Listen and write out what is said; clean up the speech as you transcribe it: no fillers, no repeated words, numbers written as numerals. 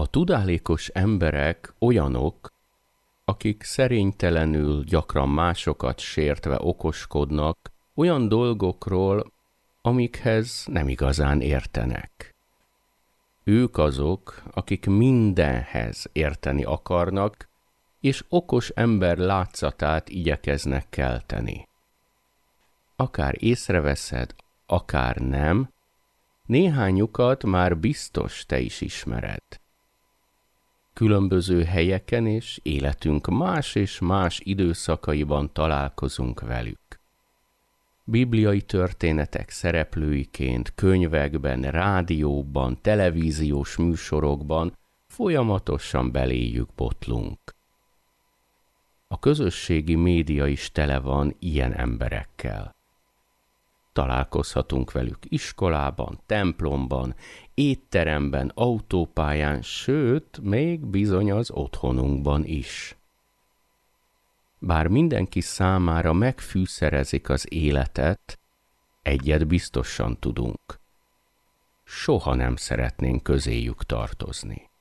A tudálékos emberek olyanok, akik szerénytelenül, gyakran másokat sértve okoskodnak olyan dolgokról, amikhez nem igazán értenek. Ők azok, akik mindenhez érteni akarnak, és okos ember látszatát igyekeznek kelteni. Akár észreveszed, akár nem, néhányukat már biztos te is ismered. Különböző helyeken és életünk más és más időszakaiban találkozunk velük. Bibliai történetek szereplőiként, könyvekben, rádióban, televíziós műsorokban folyamatosan beléjük botlunk. A közösségi média is tele van ilyen emberekkel. Találkozhatunk velük iskolában, templomban, étteremben, autópályán, sőt, még bizony az otthonunkban is. Bár mindenki számára megfűszerezik az életet, egyet biztosan tudunk. Soha nem szeretnénk közéjük tartozni.